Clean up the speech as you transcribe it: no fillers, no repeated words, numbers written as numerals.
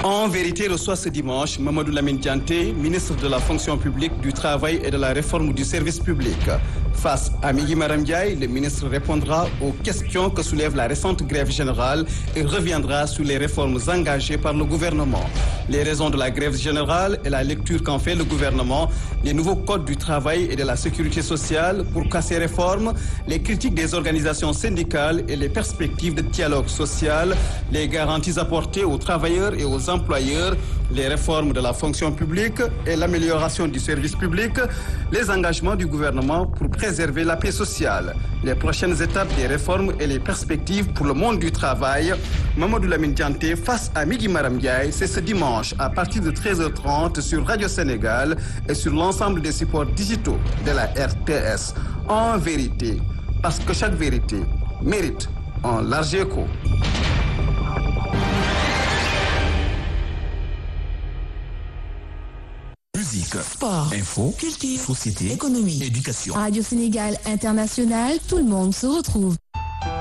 En vérité, reçoit ce dimanche Mamadou Lamine Dianté, ministre de la fonction publique, du travail et de la réforme du service public. Face à Migui Maram Ndiaye, le ministre répondra aux questions que soulève la récente grève générale et reviendra sur les réformes engagées par le gouvernement. Les raisons de la grève générale et la lecture qu'en fait le gouvernement, les nouveaux codes du travail et de la sécurité sociale pour casser réformes, les critiques des organisations syndicales et les perspectives de dialogue social, les garanties apportées aux travailleurs et aux employeurs, les réformes de la fonction publique et l'amélioration du service public, les engagements du gouvernement pour préserver la paix sociale, les prochaines étapes des réformes et les perspectives pour le monde du travail. Mamadou Lamine Dianté face à Migui Maram Ndiaye, c'est ce dimanche à partir de 13h30 sur Radio Sénégal et sur l'ensemble des supports digitaux de la RTS. En vérité, parce que chaque vérité mérite un large écho. Musique, sport, info, culture, société, économie, éducation. Radio Sénégal International, tout le monde se retrouve.